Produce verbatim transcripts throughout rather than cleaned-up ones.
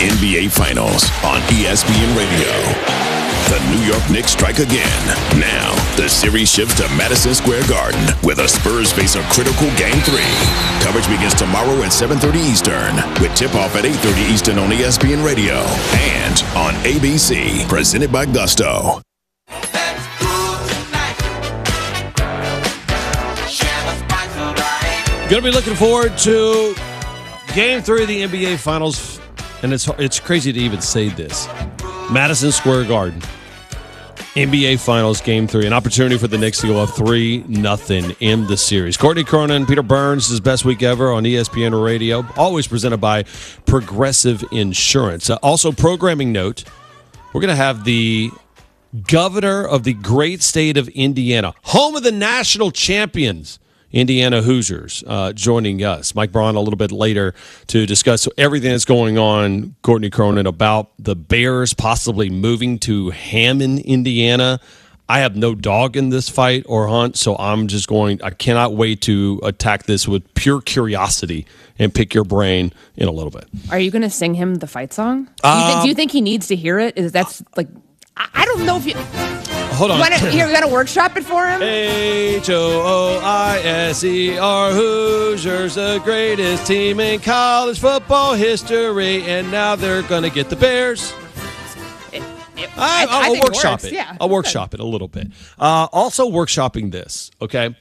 N B A Finals on E S P N Radio. The New York Knicks strike again. Now, the series shifts to Madison Square Garden, where the Spurs face a critical Game three. Coverage begins tomorrow at seven thirty Eastern, with tip-off at eight thirty Eastern on E S P N Radio and on A B C, presented by Gusto. Going to be looking forward to Game three of the N B A Finals, and it's it's crazy to even say this. Madison Square Garden, N B A Finals Game three, an opportunity for the Knicks to go up three nothing in the series. Courtney Cronin, Peter Burns, his best week ever on E S P N Radio, always presented by Progressive Insurance. Uh, also, programming note, we're going to have the governor of the great state of Indiana, home of the national champions, Indiana Hoosiers, uh, joining us. Mike Braun a little bit later to discuss everything that's going on, Courtney Cronin, about the Bears possibly moving to Hammond, Indiana. I have no dog in this fight or hunt, so I'm just going, I cannot wait to attack this with pure curiosity and pick your brain in a little bit. Are you going to sing him the fight song? Do you, th- do you think he needs to hear it? Is that's like, I, I don't know if you... Hold on. Wanna, here, we got to workshop it for him? H O O I S E R Hoosiers, the greatest team in college football history, and now they're going to get the Bears. It, it, I, I, I'll I think workshop it. it. Yeah, I'll workshop it a little bit. Uh, also workshopping this, okay?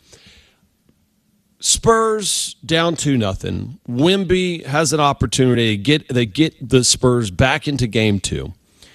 Spurs down two nothing. Wemby has an opportunity to get they get the Spurs back into game two.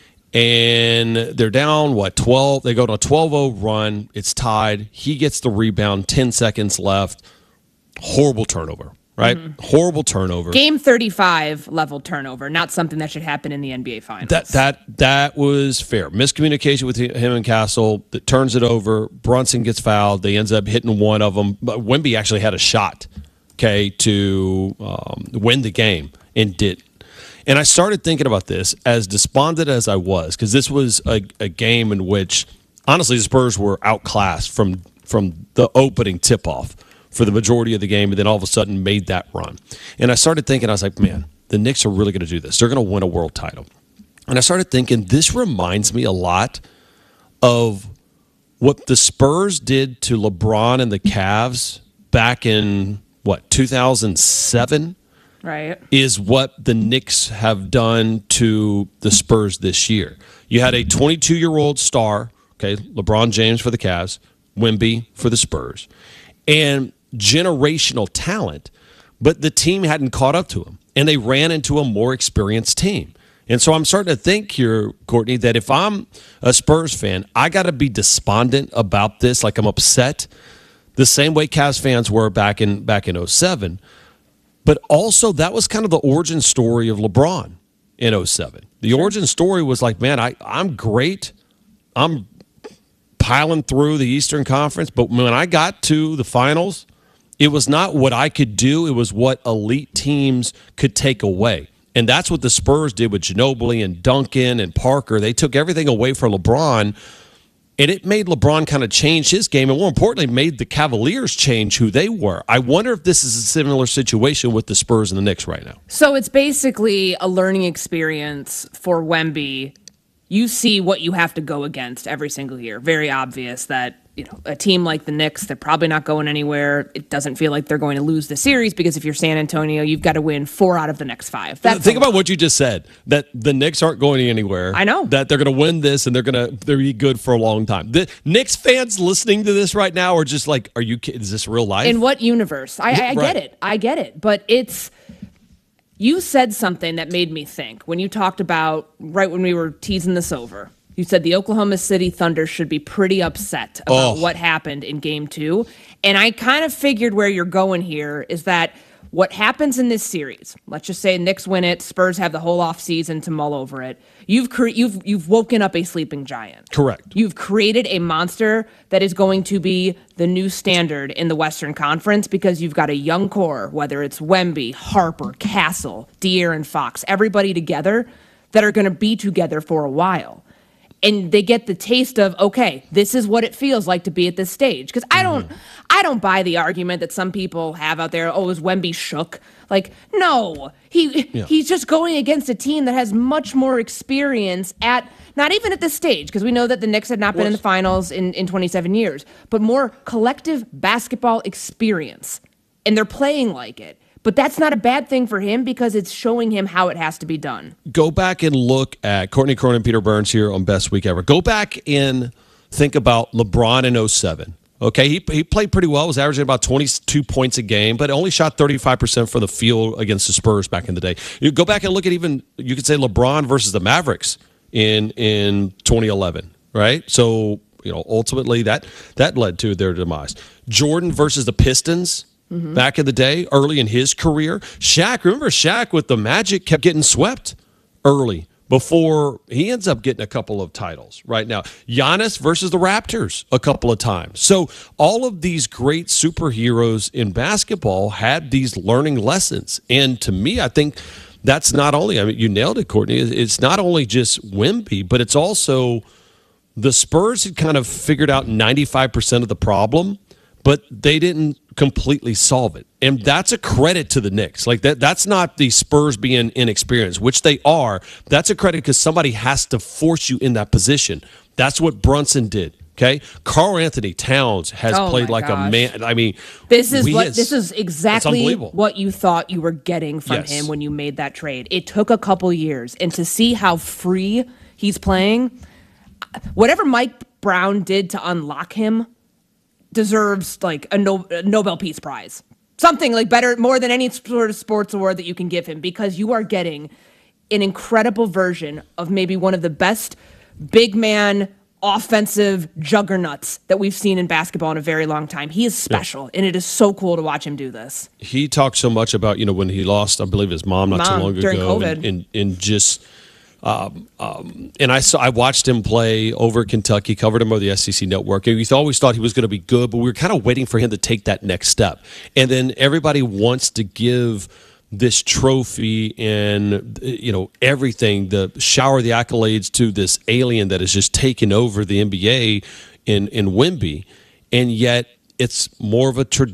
And they're down, what, twelve? They go to a twelve oh run. It's tied. He gets the rebound, ten seconds left. Horrible turnover, right? Mm-hmm. Horrible turnover. Game thirty-five level turnover, not something that should happen in the N B A Finals. That that that was fair. Miscommunication with him and Castle that turns it over. Brunson gets fouled. They ends up hitting one of them. But Wemby actually had a shot, okay, to um, win the game and didn't. And I started thinking about this as despondent as I was, because this was a, a game in which, honestly, the Spurs were outclassed from from the opening tip-off for the majority of the game, and then all of a sudden made that run. And I started thinking, I was like, man, the Knicks are really going to do this. They're going to win a world title. And I started thinking, this reminds me a lot of what the Spurs did to LeBron and the Cavs back in, what, two thousand seven? Right. Is what the Knicks have done to the Spurs this year. You had a twenty-two-year-old star, okay, LeBron James for the Cavs, Wemby for the Spurs, and generational talent, but the team hadn't caught up to him, and they ran into a more experienced team. And so I'm starting to think here, Courtney, that if I'm a Spurs fan, I got to be despondent about this, like I'm upset, the same way Cavs fans were back in back in oh seven. But also, that was kind of the origin story of LeBron in oh seven. The sure. origin story was like, man, I, I'm great. I'm piling through the Eastern Conference. But when I got to the finals, it was not what I could do. It was what elite teams could take away. And that's what the Spurs did with Ginobili and Duncan and Parker. They took everything away from LeBron. And it made LeBron kind of change his game, and more importantly, made the Cavaliers change who they were. I wonder if this is a similar situation with the Spurs and the Knicks right now. So it's basically a learning experience for Wemby. You see what you have to go against every single year. Very obvious that, you know, a team like the Knicks, they're probably not going anywhere. It doesn't feel like they're going to lose the series because if you're San Antonio, you've got to win four out of the next five. That's Think about what you just said, that the Knicks aren't going anywhere. I know. That they're going to win this and they're going to they're be good for a long time. The Knicks fans listening to this right now are just like, are you kidding? Is this real life? In what universe? I, I, I right. get it. I get it. But it's... You said something that made me think when you talked about, right when we were teasing this over, you said the Oklahoma City Thunder should be pretty upset about oh. what happened in game two. And I kind of figured where you're going here is that what happens in this series, let's just say Knicks win it, Spurs have the whole offseason to mull over it. You've cre- you've you've woken up a sleeping giant. Correct. You've created a monster that is going to be the new standard in the Western Conference because you've got a young core, whether it's Wemby, Harper, Castle, De'Aaron Fox, everybody together that are going to be together for a while. and they get the taste of, okay, this is what it feels like to be at this stage. Because I don't, mm-hmm. I don't buy the argument that some people have out there. Oh, is Wemby shook? Like, no, he yeah. he's just going against a team that has much more experience at not even at this stage, because we know that the Knicks had not been in the finals in, in twenty-seven years, but more collective basketball experience, and they're playing like it. But that's not a bad thing for him because it's showing him how it has to be done. Go back and look at Courtney Cronin and Peter Burns here on Best Week Ever. Go back and think about LeBron in oh seven. Okay, he he played pretty well, was averaging about twenty-two points a game, but only shot thirty-five percent from the field against the Spurs back in the day. You go back and look at even, you could say LeBron versus the Mavericks in in twenty eleven, right? So, you know, ultimately that that led to their demise. Jordan versus the Pistons. Mm-hmm. Back in the day, early in his career. Shaq, remember Shaq with the Magic kept getting swept early before he ends up getting a couple of titles right now. Giannis versus the Raptors a couple of times. So all of these great superheroes in basketball had these learning lessons. And to me, I think that's not only, I mean, you nailed it, Courtney. It's not only just Wemby, but it's also the Spurs had kind of figured out ninety-five percent of the problem, but they didn't completely solve it. And that's a credit to the Knicks. Like that that's not the Spurs being inexperienced, which they are. That's a credit because somebody has to force you in that position. That's what Brunson did. Okay? Karl Anthony Towns has oh played like gosh. a man. I mean, this is what has, this is exactly what you thought you were getting from yes. him when you made that trade. It took a couple years, and to see how free he's playing, whatever Mike Brown did to unlock him deserves like a, no, a Nobel Peace Prize. Something like better, more than any sort of sports award that you can give him, because you are getting an incredible version of maybe one of the best big man offensive juggernauts that we've seen in basketball in a very long time. He is special, yeah. and it is so cool to watch him do this. He talked so much about, you know, when he lost, I believe, his mom not mom, too long during ago. COVID. And, and, and just... Um, um, and I saw, I watched him play over Kentucky, covered him over the S E C Network, and we always thought he was going to be good, but we were kind of waiting for him to take that next step. And then everybody wants to give this trophy and, you know, everything, the shower the accolades to this alien that has just taken over the N B A in in Wemby, and yet it's more of a tradition.